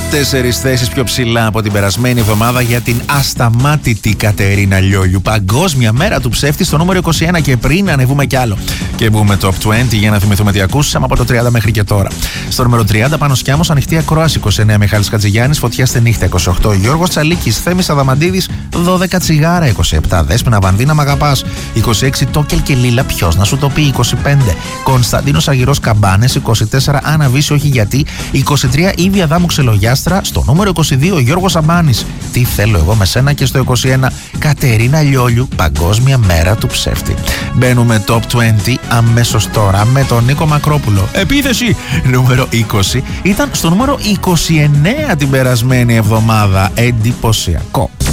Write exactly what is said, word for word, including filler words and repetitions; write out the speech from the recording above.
Τέσσερις θέσεις πιο ψηλά από την περασμένη εβδομάδα για την ασταμάτητη Κατερίνα Λιόλιου. Παγκόσμια μέρα του ψεύτη στο νούμερο είκοσι ένα, και πριν ανεβούμε κι άλλο και μπούμε top είκοσι για να θυμηθούμε τι ακούσαμε από το τριάντα μέχρι και τώρα. Στο νούμερο τριάντα, Πάνος Κιάμος, ανοιχτή ακρόαση είκοσι εννέα, Μιχάλης Χατζηγιάννης, φωτιά στη νύχτα είκοσι οκτώ, Γιώργος Τσαλίκης, Θέμης Αδαμαντίδης, δώδεκα τσιγάρα είκοσι επτά, Δέσποινα Βανδίνα Μ' αγαπάς είκοσι έξι, Τόκελ και Λίλα, ποιος να σου το πει είκοσι πέντε, Κωνσταντίνος Αργυρός Καμπάνες είκοσι τέσσερα, Άννα Βύση όχι γιατί είκοσι τρία, Ήβη Αδάμου Ξελογιάστρα. Στο νούμερο είκοσι δύο, Γιώργος Αμπάνης, τι θέλω εγώ με σένα, και στο είκοσι ένα, Κατερίνα Λιόλιου, παγκόσμια μέρα του ψεύτη. Μπαίνουμε top είκοσι αμέσως τώρα με τον Νίκο Μακρόπουλο. Επίθεση νούμερο είκοσι ήταν στο νούμερο είκοσι εννέα την περασμένη εβδομάδα. Εντυπωσιακό.